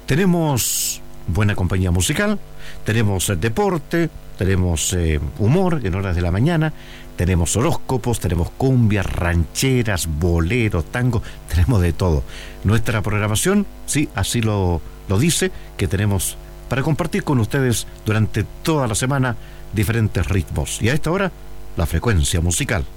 Tenemos buena compañía musical, tenemos deporte, tenemos humor en horas de la mañana, tenemos horóscopos, tenemos cumbias, rancheras, boleros, tango, tenemos de todo. Nuestra programación, sí, así lo dice, que tenemos para compartir con ustedes durante toda la semana diferentes ritmos. Y a esta hora, la frecuencia musical.